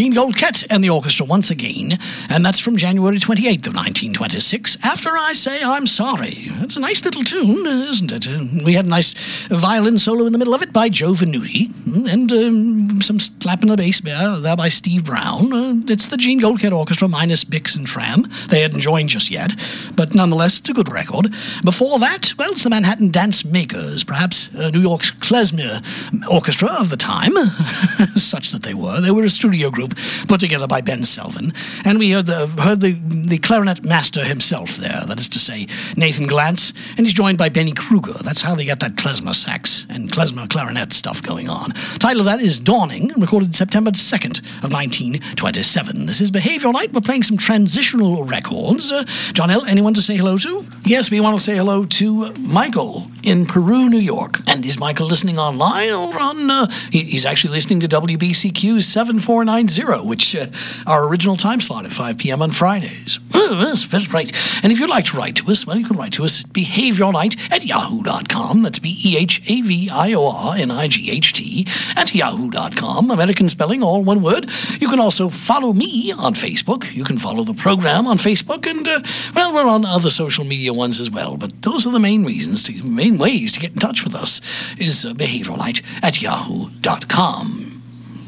Gene Goldkett and the orchestra once again, and that's from January 28th of 1926, After I Say I'm Sorry. That's a nice little tune, isn't it? We had a nice violin solo in the middle of it by Joe Venuti, and some slap in the bass there by Steve Brown. It's the Gene Goldkett Orchestra minus Bix and Fram. They hadn't joined just yet, but nonetheless, it's a good record. Before that, well, it's the Manhattan Dance Makers, perhaps New York's klezmer orchestra of the time, such that they were. They were a studio group put together by Ben Selvin, and we heard the clarinet master himself there, that is to say, Nathan Glantz, and he's joined by Benny Kruger. That's how they got that klezmer sax and klezmer clarinet stuff going on. Title of that is Dawning, recorded September 2nd of 1927. This is Behavioral Night. We're playing some transitional records. John L., anyone to say hello to? Yes, we want to say hello to Michael in Peru, New York. And is Michael listening online or on... he's actually listening to WBCQ 7490, which our original time slot at 5 p.m. on Fridays. Oh, that's right. And if you'd like to write to us, well, you can write to us at behaviornight@yahoo.com. That's behaviornight@yahoo.com. American spelling, all one word. You can also follow me on Facebook. You can follow the program on Facebook, and, well, we're on other social media ones as well. But those are the main ways to get in touch with us, is behaviornight@yahoo.com.